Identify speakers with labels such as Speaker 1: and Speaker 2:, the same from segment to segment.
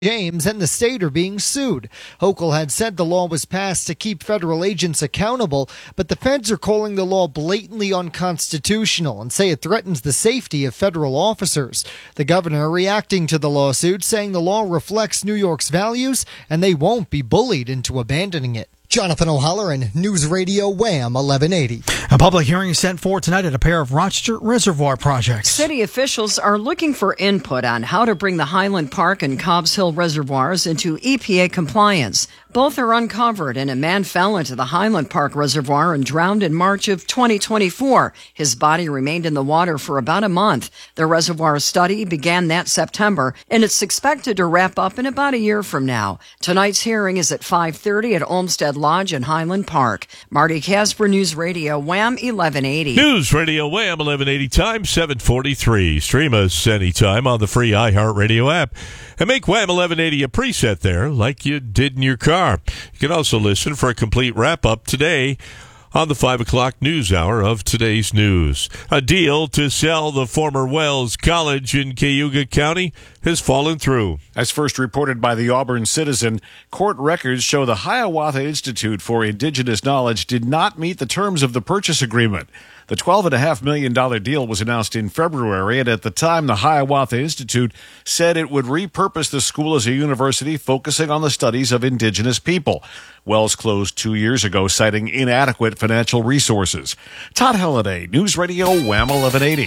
Speaker 1: James and the state are being sued. Hochul had said the law was passed to keep federal agents accountable, but the feds are calling the law blatantly unconstitutional and say it threatens the safety of federal officers. The governor reacting to the lawsuit, saying the law reflects New York's values and they won't be bullied into abandoning it. Jonathan O'Halloran, News Radio Wham 1180.
Speaker 2: A public hearing is set for tonight at a pair of Rochester reservoir projects.
Speaker 3: City officials are looking for input on how to bring the Highland Park and Cobbs Hill reservoirs into EPA compliance. Both are uncovered, and a man fell into the Highland Park Reservoir and drowned in March of 2024. His body remained in the water for about a month. The reservoir study began that September, and it's expected to wrap up in about a year from now. Tonight's hearing is at 5:30 at Olmsted Lodge in Highland Park. Marty Casper, News Radio Wham 1180.
Speaker 4: News Radio Wham 1180, time 7:43. Stream us anytime on the free iHeartRadio app. And make Wham 1180 a preset there like you did in your car. You can also listen for a complete wrap-up today on the 5 o'clock news hour of today's news. A deal to sell the former Wells College in Cayuga County has fallen through.
Speaker 5: As first reported by the Auburn Citizen, court records show the Hiawatha Institute for Indigenous Knowledge did not meet the terms of the purchase agreement. The $12.5 million deal was announced in February, and at the time, the Hiawatha Institute said it would repurpose the school as a university focusing on the studies of indigenous people. Wells closed 2 years ago, citing inadequate financial resources. Todd Halliday, News Radio Wham 1180.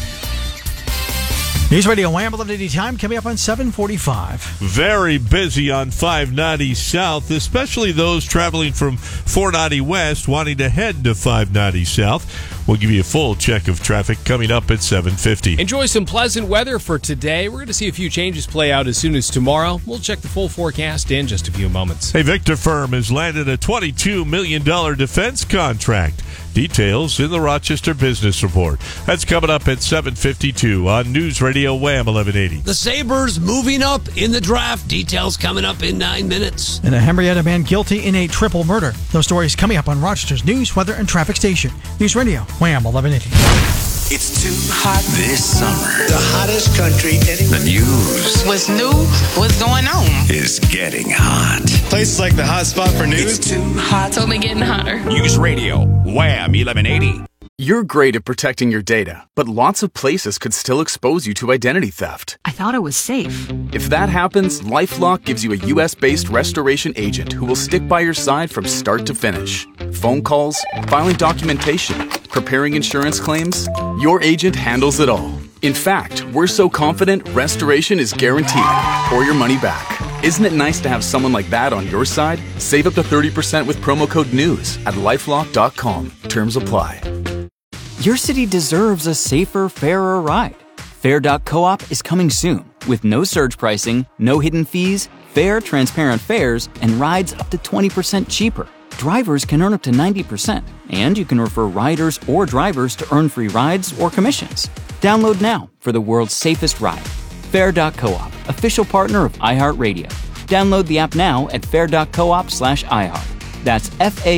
Speaker 2: News Radio Wham 1180 time coming up on 7:45.
Speaker 4: Very busy on 590 South, especially those traveling from 490 West wanting to head to 590 South. We'll give you a full check of traffic coming up at 7:50.
Speaker 6: Enjoy some pleasant weather for today. We're going to see a few changes play out as soon as tomorrow. We'll check the full forecast in just a few moments.
Speaker 4: A Victor firm has landed a $22 million defense contract. Details in the Rochester Business Report. That's coming up at 7:52 on News Radio Wham 1180.
Speaker 7: The Sabres moving up in the draft. Details coming up in 9 minutes.
Speaker 2: And a Henrietta man guilty in a triple murder. Those stories coming up on Rochester's news, weather, and traffic station. News Radio Wham 1180.
Speaker 8: It's too hot this summer.
Speaker 9: The hottest country anywhere.
Speaker 8: The news.
Speaker 10: What's new? What's going on?
Speaker 8: Is getting hot.
Speaker 11: Places like the hot spot for news.
Speaker 8: It's too hot.
Speaker 10: It's only getting hotter.
Speaker 8: News Radio Wham 1180.
Speaker 12: You're great at protecting your data, but lots of places could still expose you to identity theft.
Speaker 3: I thought it was safe.
Speaker 12: If that happens, LifeLock gives you a U.S.-based restoration agent who will stick by your side from start to finish. Phone calls, filing documentation, preparing insurance claims, your agent handles it all. In fact, we're so confident restoration is guaranteed or your money back. Isn't it nice to have someone like that on your side? Save up to 30% with promo code NEWS at LifeLock.com. Terms apply.
Speaker 13: Your city deserves a safer, fairer ride. Fair.coop is coming soon with no surge pricing, no hidden fees, fair, transparent fares, and rides up to 20% cheaper. Drivers can earn up to 90%, and you can refer riders or drivers to earn free rides or commissions. Download now for the world's safest ride. Fair.coop, official partner of iHeartRadio. Download the app now at fair.coop/iHeart. That's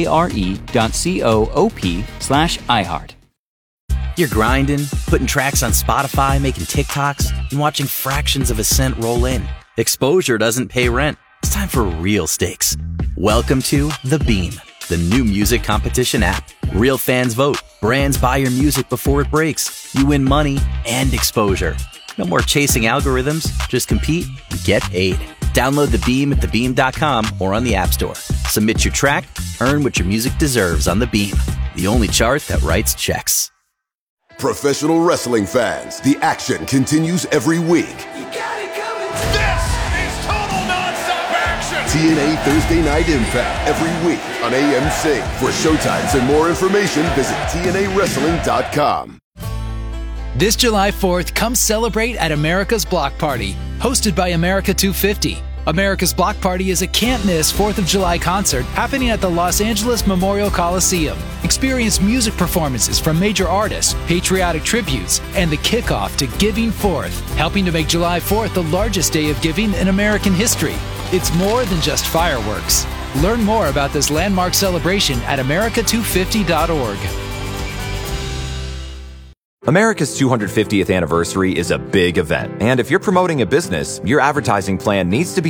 Speaker 13: FARE.coop/iHeart.
Speaker 14: You're grinding, putting tracks on Spotify, making TikToks, and watching fractions of a cent roll in. Exposure doesn't pay rent. It's time for real stakes. Welcome to The Beam, the new music competition app. Real fans vote. Brands buy your music before it breaks. You win money and exposure. No more chasing algorithms. Just compete and get paid. Download The Beam at thebeam.com or on the App Store. Submit your track, earn what your music deserves on The Beam, the only chart that writes checks.
Speaker 15: Professional wrestling fans, the action continues every week.
Speaker 16: You got it coming. This is total nonstop action.
Speaker 15: TNA Thursday Night Impact every week on AMC. For showtimes and more information, visit TNAWrestling.com.
Speaker 17: This July 4th, come celebrate at America's Block Party, hosted by America 250. America's Block Party is a can't-miss 4th of July concert happening at the Los Angeles Memorial Coliseum. Experience music performances from major artists, patriotic tributes, and the kickoff to Giving Forth, helping to make July 4th the largest day of giving in American history. It's more than just fireworks. Learn more about this landmark celebration at america250.org.
Speaker 9: America's 250th anniversary is a big event, and if you're promoting a business, your advertising plan needs to be